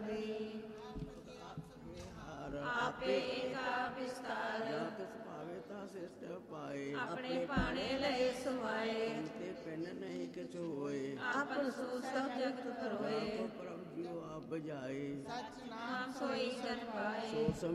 ਦੀ। ਆਪੇ ਏਕਾ ਵਿਸਤਾਰ, ਜਾ ਤਿਸ ਭਾਵੇ ਤਾ ਸਿਸ਼ਟ ਪਾਏ। ਆਪਣੇ ਭਾਣੇ ਲਏ ਸਮਾਏ, ਤੇ ਪਿੰਨ ਨਹੀਂ ਕਿਛੁ ਹੋਏ। ਆਪਨ ਸੋ ਸਭ ਜਗਤ ਧਰੋਏ। ਪ੍ਰਭ ਜੀਉ ਆਪ ਬੁਝਾਏ। ਨਾਮ ਸੋਈ ਸਚ ਪਾਏ। ਸੋ